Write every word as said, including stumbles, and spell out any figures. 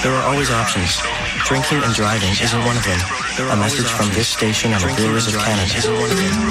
There are always options. Drinking and driving isn't one of them. A message from this station and the Brewers of Canada.